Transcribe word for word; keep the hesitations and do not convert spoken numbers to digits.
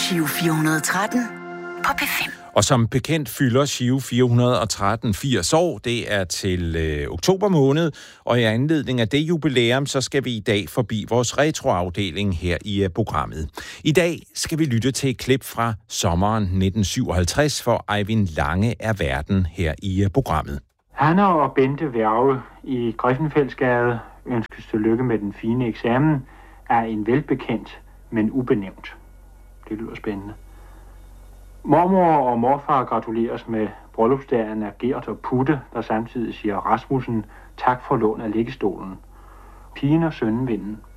Giro fire hundrede og tretten på P fem. Og som bekendt fylder Giro fire hundrede og tretten firs år. Det er til øh, oktober måned, og i anledning af det jubilæum, så skal vi i dag forbi vores retroafdeling her i uh, programmet. I dag skal vi lytte til et klip fra sommeren nitten syvoghalvtreds, for Eivind Lange er verden her i uh, programmet. Hanna og Bente Værge i Griffenfeldsgade ønskes tillykke med den fine eksamen, er en velbekendt, men ubenævnt. Det lyder spændende. Mormor og morfar gratuleres med bryllupsdagen af Gert og Putte, der samtidig siger Rasmussen tak for lån af liggestolen. Pigen og sønnen vinden.